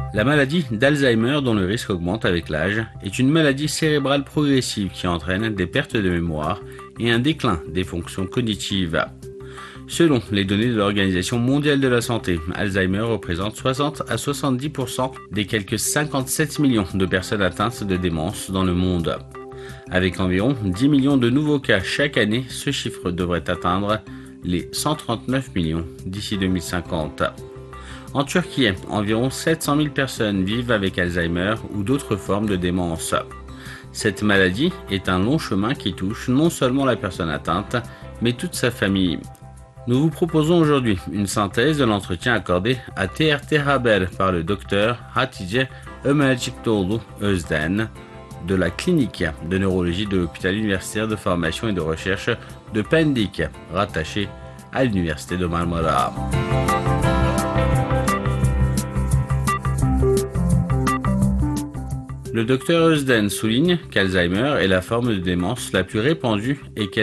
La maladie d'Alzheimer, dont le risque augmente avec l'âge, est une maladie cérébrale progressive qui entraîne des pertes de mémoire et un déclin des fonctions cognitives. Selon les données de l'Organisation mondiale de la santé, Alzheimer représente 60 à 70% des quelques 57 millions de personnes atteintes de démence dans le monde. Avec environ 10 millions de nouveaux cas chaque année, ce chiffre devrait atteindre les 139 millions d'ici 2050. En Turquie, environ 700 000 personnes vivent avec Alzheimer ou d'autres formes de démence. Cette maladie est un long chemin qui touche non seulement la personne atteinte, mais toute sa famille. Nous vous proposons aujourd'hui une synthèse de l'entretien accordé à TRT Haber par le docteur Hatice Ömercikdoğlu Özden de la clinique de neurologie de l'hôpital universitaire de formation et de recherche de Pendik, rattaché à l'université de Marmara. Le docteur Özden souligne qu'Alzheimer est la forme de démence la plus répandue et qu'elle